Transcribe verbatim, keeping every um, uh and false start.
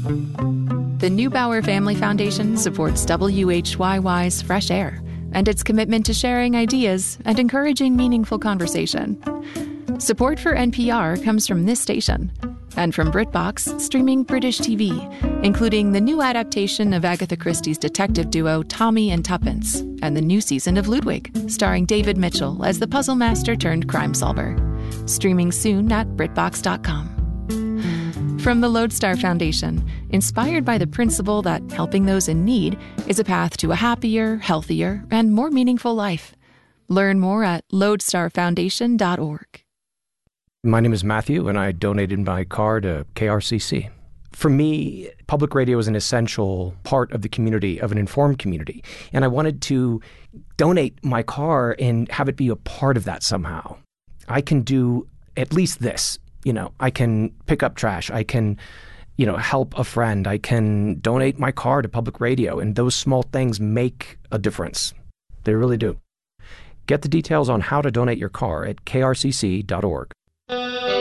The Neubauer Family Foundation supports W H Y Y's Fresh Air and its commitment to sharing ideas and encouraging meaningful conversation. Support for N P R comes from this station and from BritBox, streaming British T V, including the new adaptation of Agatha Christie's detective duo Tommy and Tuppence and the new season of Ludwig, starring David Mitchell as the puzzle master turned crime solver. Streaming soon at BritBox dot com. From the Lodestar Foundation, inspired by the principle that helping those in need is a path to a happier, healthier, and more meaningful life. Learn more at lodestar foundation dot org. My name is Matthew, and I donated my car to K R C C. For me, public radio is an essential part of the community, of an informed community, and I wanted to donate my car and have it be a part of that somehow. I can do at least this. You know, I can pick up trash. I can, you know, help a friend. I can donate my car to public radio. And those small things make a difference. They really do. Get the details on how to donate your car at K R C C dot org.